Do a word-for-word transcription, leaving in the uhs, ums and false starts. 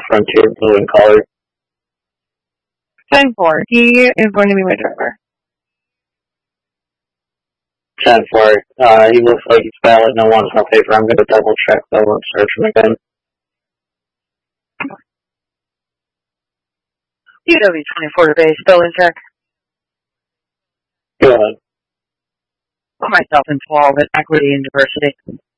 Frontier blue in color. ten four. He is going to be my driver. ten four. Uh, he looks like he's valid, no wants no paper. I'm going to double check though and search him again. U W twenty-four to base, spelling check. Go ahead. Myself and twelve at Equity and Diversity.